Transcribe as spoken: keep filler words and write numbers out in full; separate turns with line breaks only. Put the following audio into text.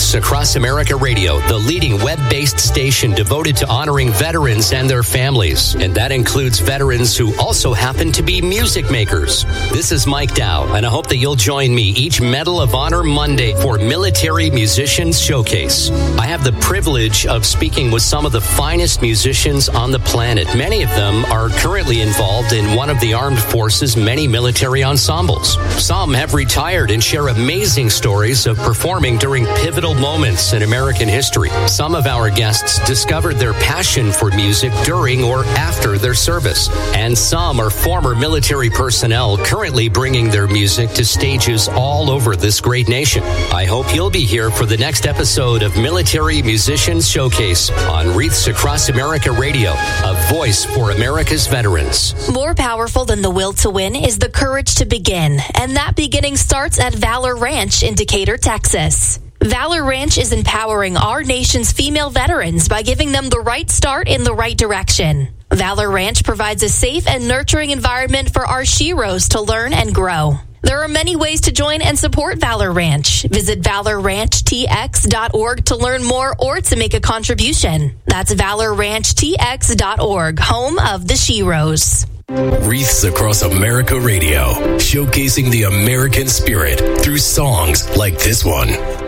Wreaths Across America Radio, the leading web-based station devoted to honoring veterans and their families. And that includes veterans who also happen to be music makers. This is Mike Dow, and I hope that you'll join me each Medal of Honor Monday for Military Musicians Showcase. I have the privilege of speaking with some of the finest musicians on the planet. Many of them are currently involved in one of the armed forces' many military ensembles. Some have retired and share amazing stories of performing during pivotal moments in American history. Some of our guests discovered their passion for music during or after their service. And some are former military personnel currently bringing their music to stages all over this great nation. I hope you'll be here for the next episode of Military Musicians Showcase on Wreaths Across America Radio, a voice for America's veterans.
More powerful than the will to win is the courage to begin, and that beginning starts at Valor Ranch in Decatur, Texas. Valor Ranch is empowering our nation's female veterans by giving them the right start in the right direction. Valor Ranch provides a safe and nurturing environment for our sheroes to learn and grow. There are many ways to join and support Valor Ranch. Visit valor ranch t x dot org to learn more or to make a contribution. That's valor ranch t x dot org, home of the sheroes.
Wreaths Across America Radio, showcasing the American spirit through songs like this one.